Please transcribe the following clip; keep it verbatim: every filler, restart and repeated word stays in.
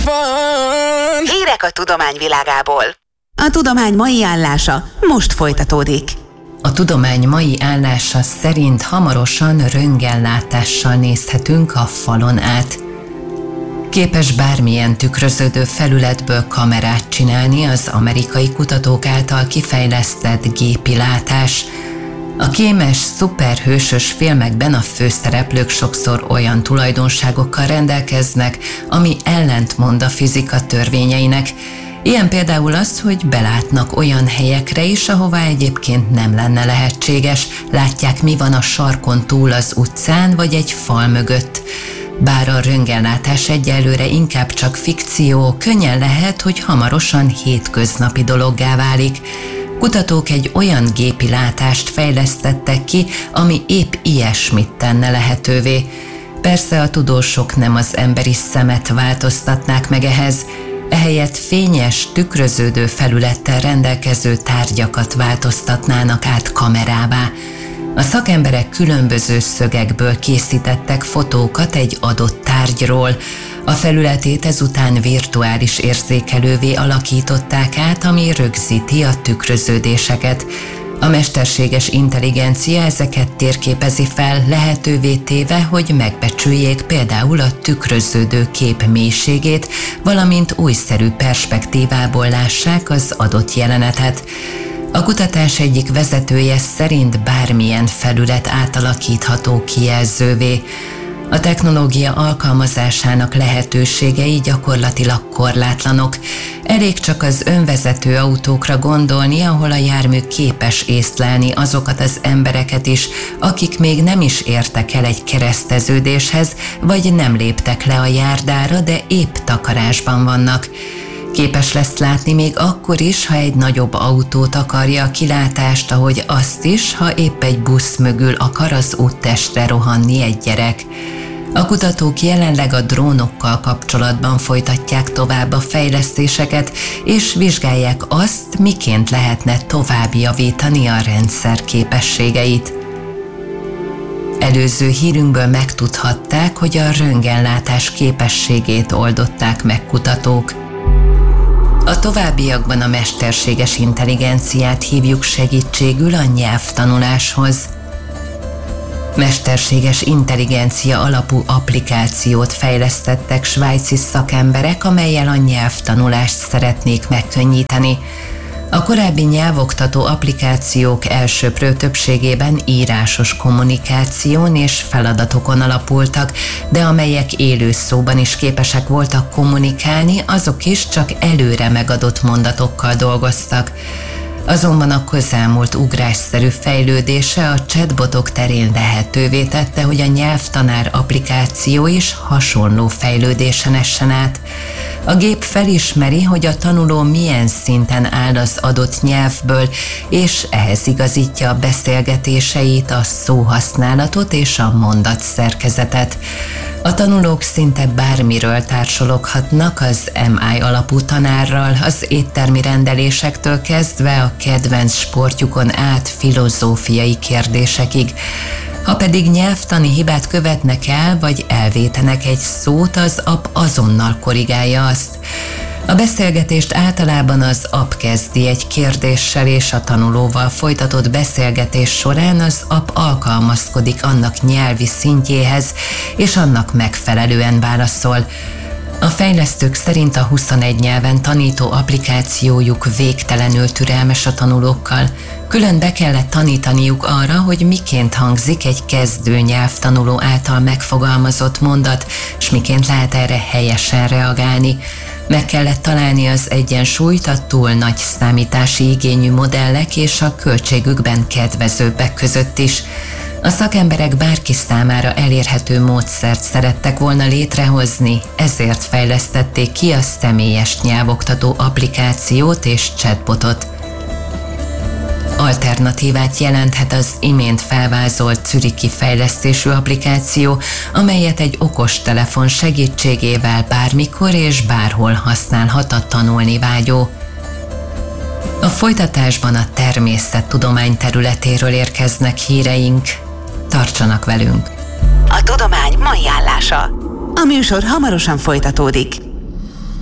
van. Hírek a tudomány világából. A tudomány mai állása most folytatódik. A tudomány mai állása szerint hamarosan röntgenlátással nézhetünk a falon át. Képes bármilyen tükröződő felületből kamerát csinálni az amerikai kutatók által kifejlesztett gépi látás. A kémes, szuperhősös filmekben a főszereplők sokszor olyan tulajdonságokkal rendelkeznek, ami ellentmond a fizika törvényeinek. Ilyen például az, hogy belátnak olyan helyekre is, ahová egyébként nem lenne lehetséges, látják, mi van a sarkon túl az utcán vagy egy fal mögött. Bár a röntgenlátás egyelőre inkább csak fikció, könnyen lehet, hogy hamarosan hétköznapi dologgá válik. Kutatók egy olyan gépi látást fejlesztettek ki, ami épp ilyesmit tenne lehetővé. Persze a tudósok nem az emberi szemet változtatnák meg ehhez, ehelyett fényes, tükröződő felülettel rendelkező tárgyakat változtatnának át kamerává. A szakemberek különböző szögekből készítettek fotókat egy adott tárgyról. A felületét ezután virtuális érzékelővé alakították át, ami rögzíti a tükröződéseket. A mesterséges intelligencia ezeket térképezi fel, lehetővé téve, hogy megbecsüljék például a tükröződő kép mélységét, valamint újszerű perspektívából lássák az adott jelenetet. A kutatás egyik vezetője szerint bármilyen felület átalakítható kijelzővé. A technológia alkalmazásának lehetőségei gyakorlatilag korlátlanok. Elég csak az önvezető autókra gondolni, ahol a jármű képes észlelni azokat az embereket is, akik még nem is értek el egy kereszteződéshez, vagy nem léptek le a járdára, de épp takarásban vannak. Képes lesz látni még akkor is, ha egy nagyobb autót akarja a kilátást, ahogy azt is, ha épp egy busz mögül akar az úttestre rohanni egy gyerek. A kutatók jelenleg a drónokkal kapcsolatban folytatják tovább a fejlesztéseket, és vizsgálják azt, miként lehetne tovább javítani a rendszer képességeit. Előző hírünkből megtudhatták, hogy a röntgenlátás képességét oldották meg kutatók. A továbbiakban a mesterséges intelligenciát hívjuk segítségül a nyelvtanuláshoz. Mesterséges intelligencia alapú applikációt fejlesztettek svájci szakemberek, amellyel a nyelvtanulást szeretnék megkönnyíteni. A korábbi nyelvoktató applikációk elsöprő többségében írásos kommunikáción és feladatokon alapultak, de amelyek élő szóban is képesek voltak kommunikálni, azok is csak előre megadott mondatokkal dolgoztak. Azonban a közelmúlt ugrásszerű fejlődése a chatbotok terén lehetővé tette, hogy a nyelvtanár applikáció is hasonló fejlődésen essen át. A gép felismeri, hogy a tanuló milyen szinten áll az adott nyelvből, és ehhez igazítja a beszélgetéseit, a szóhasználatot és a mondatszerkezetet. A tanulók szinte bármiről társaloghatnak az em i alapú tanárral, az éttermi rendelésektől kezdve a kedvenc sportjukon át filozófiai kérdésekig. Ha pedig nyelvtani hibát követnek el, vagy elvétenek egy szót, az app azonnal korrigálja azt. A beszélgetést általában az app kezdi egy kérdéssel, és a tanulóval folytatott beszélgetés során az app alkalmazkodik annak nyelvi szintjéhez, és annak megfelelően válaszol. A fejlesztők szerint a huszonegy nyelven tanító applikációjuk végtelenül türelmes a tanulókkal. Külön be kellett tanítaniuk arra, hogy miként hangzik egy kezdő nyelvtanuló által megfogalmazott mondat, és miként lehet erre helyesen reagálni. Meg kellett találni az egyensúlyt a túl nagy számítási igényű modellek és a költségükben kedvezőbbek között is. A szakemberek bárki számára elérhető módszert szerettek volna létrehozni, ezért fejlesztették ki a személyes nyelvoktató applikációt és chatbotot. Alternatívát jelenthet az imént felvázolt zürichi fejlesztésű applikáció, amelyet egy okostelefon segítségével bármikor és bárhol használhat a tanulni vágyó. A folytatásban a természettudomány területéről érkeznek híreink. Tartsanak velünk! A tudomány mai állása. A műsor hamarosan folytatódik.